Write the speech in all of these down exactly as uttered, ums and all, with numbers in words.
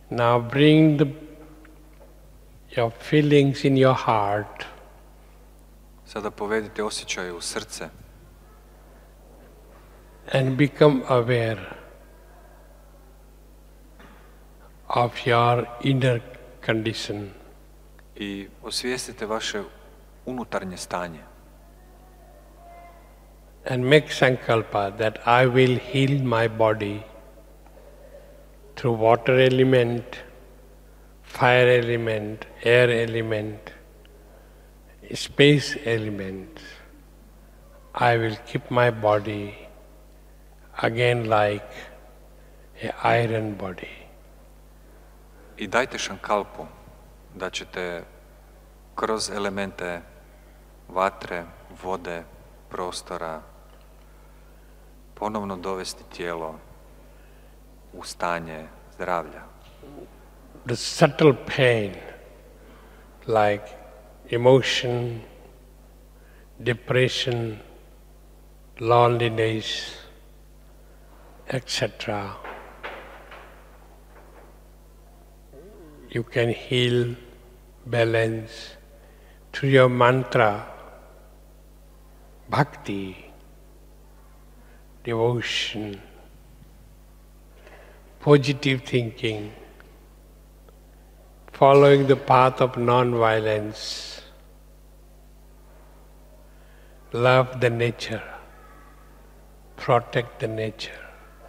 Now bring the, your feelings in your heart. Sada povedite osjećaje u srce. And become aware of your inner condition. I osvijestite vaše unutarnje stanje. And make sankalpa that I will heal my body through water element, fire element, air element, space element. I will keep my body again like a iron body. I dajte šankalpu da ćete kroz elemente vatre, vode, prostora ponovno dovesti tijelo u stanje zdravlja. The subtle pain like emotion, depression, loneliness, et cetera. You can heal, balance through your mantra, bhakti, devotion, positive thinking, following the path of non-violence, love the nature, protect the nature.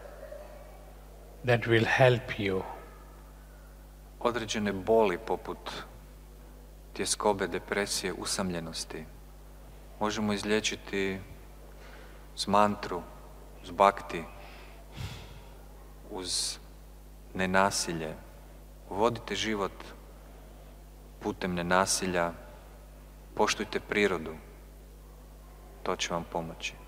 That will help you. Određene boli poput tjeskobe, depresije, usamljenosti možemo izliječiti uz mantru, uz bhakti, uz nenasilje. Vodite život putem nenasilja, poštujte prirodu, to će vam pomoći.